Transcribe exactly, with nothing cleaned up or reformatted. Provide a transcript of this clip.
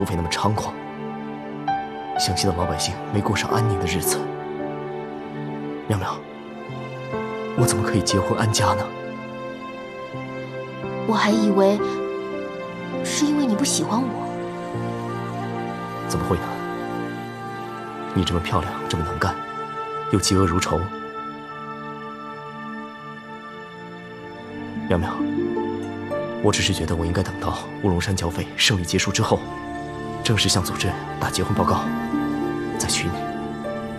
土匪那么猖狂，湘西的老百姓没过上安宁的日子。苗苗，我怎么可以结婚安家呢？ 我还以为是因为你不喜欢我。 怎么会呢？你这么漂亮，这么能干，又嫉恶如仇。苗苗，我只是觉得我应该等到乌龙山剿匪胜利结束之后，正式向组织打结婚报告，再娶你。